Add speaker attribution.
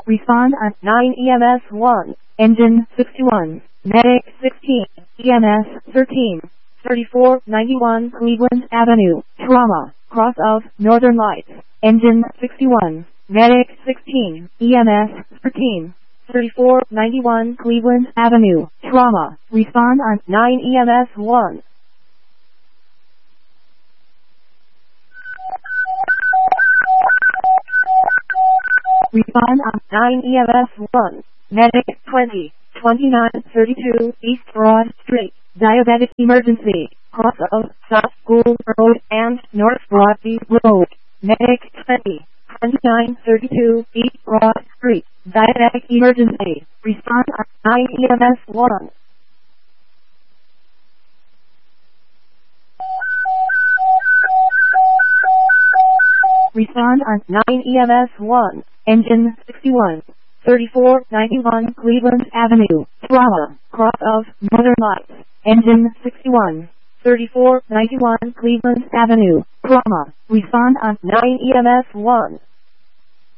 Speaker 1: Respond on 9 EMS 1. Engine 61. Medic 16. EMS 13. 3491 Cleveland Avenue. Trauma. Cross of Northern Lights. Engine 61. Medic 16. EMS 13. 3491 Cleveland Avenue. Trauma. Respond on 9 EMS 1. Respond on 9 EMS 1. Medic 20. 2932 East Broad Street. Diabetic emergency. Cross of South School Road and North Broadview Road. Medic 20. 2932 East Broad Street. Diabetic emergency. Respond on 9 EMS 1. Respond on 9 EMS 1. Engine 61. 3491 Cleveland Avenue. Trauma. Cross of Northern Lights. Engine 61. 3491 Cleveland Avenue. Trauma. Respond on 9 EMS 1.